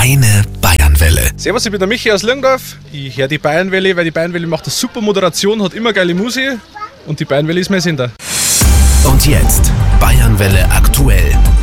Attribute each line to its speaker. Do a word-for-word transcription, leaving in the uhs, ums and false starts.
Speaker 1: Deine Bayernwelle.
Speaker 2: Servus, ich bin der Michi aus Lirndorf. Ich höre die Bayernwelle, weil die Bayernwelle macht eine super Moderation, hat immer geile Musik und die Bayernwelle ist mein Sender.
Speaker 1: Und jetzt Bayernwelle aktuell.